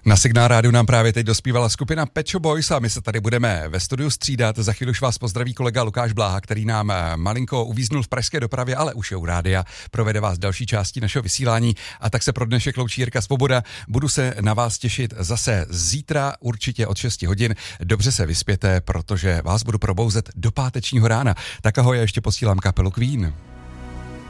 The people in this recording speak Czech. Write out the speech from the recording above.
Na Signál rádiu nám právě teď dospívala skupina Pet Shop Boys a my se tady budeme ve studiu střídat. Za chvíli už vás pozdraví kolega Lukáš Bláha, který nám malinko uvíznul v pražské dopravě, ale už je u rádia. Provede vás další částí našeho vysílání a tak se pro dnešek loučí Jirka Svoboda. Budu se na vás těšit zase zítra, určitě od 6 hodin. Dobře se vyspěte, protože vás budu probouzet do pátečního rána. Tak ahoj, já ještě posílám kapelu Queen.